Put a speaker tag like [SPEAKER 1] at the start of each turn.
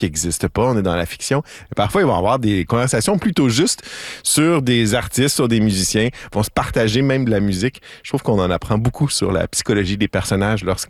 [SPEAKER 1] qui n'existe pas, on est dans la fiction. Et parfois, ils vont avoir des conversations plutôt justes sur des artistes, sur des musiciens, ils vont se partager même de la musique. Je trouve qu'on en apprend beaucoup sur la psychologie des personnages